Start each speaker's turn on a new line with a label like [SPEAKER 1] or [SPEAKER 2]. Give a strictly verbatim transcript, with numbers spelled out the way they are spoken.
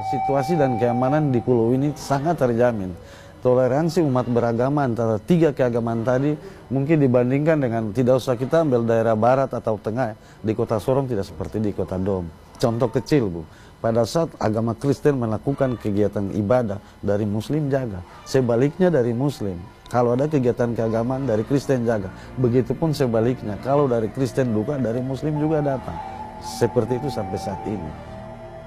[SPEAKER 1] Situasi dan keamanan di Pulau ini sangat terjamin. Toleransi umat beragama antara tiga keagamaan tadi mungkin dibandingkan dengan, tidak usah kita ambil daerah barat atau tengah, di kota Sorong tidak seperti di kota Dom. Contoh kecil, Bu, pada saat agama Kristen melakukan kegiatan ibadah, dari Muslim jaga. Sebaliknya dari Muslim, kalau ada kegiatan keagamaan dari Kristen jaga. Begitupun sebaliknya, kalau dari Kristen buka, dari Muslim juga datang. Seperti itu sampai saat ini.